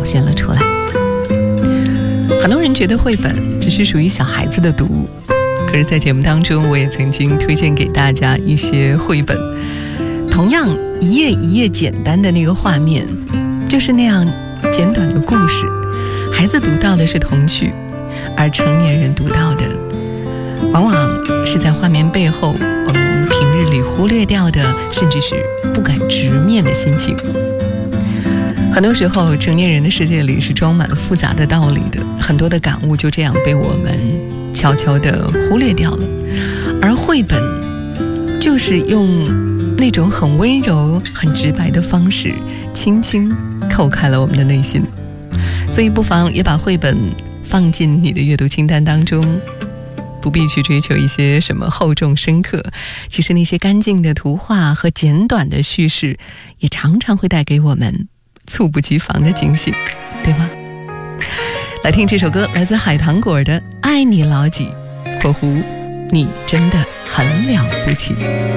表现了出来。很多人觉得绘本只是属于小孩子的读物，可是在节目当中我也曾经推荐给大家一些绘本，同样一页一页简单的那个画面，就是那样简短的故事，孩子读到的是童趣，而成年人读到的往往是在画面背后我们平日里忽略掉的，甚至是不敢直面的心情。很多时候成年人的世界里是装满复杂的道理的，很多的感悟就这样被我们悄悄地忽略掉了，而绘本就是用那种很温柔很直白的方式轻轻叩开了我们的内心。所以不妨也把绘本放进你的阅读清单当中，不必去追求一些什么厚重深刻，其实那些干净的图画和简短的叙事也常常会带给我们猝不及防的惊喜，对吗？来听这首歌，来自海棠果的《爱你老几》，（括弧你真的很了不起。